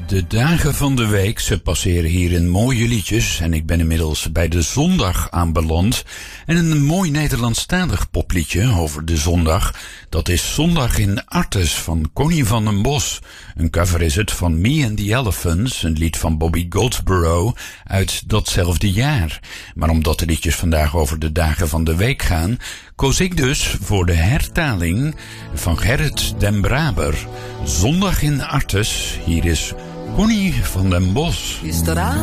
De dagen van de week, ze passeren hier in mooie liedjes en ik ben inmiddels bij de zondag aanbeland. En een mooi Nederlandstalig popliedje over de zondag, dat is Zondag in Artes van Connie van den Bos. Een cover is het van Me and the Elephants, een lied van Bobby Goldsboro uit datzelfde jaar. Maar omdat de liedjes vandaag over de dagen van de week gaan, koos ik dus voor de hertaling van Gerrit den Braber. Zondag in Artes, hier is Connie van den Bos.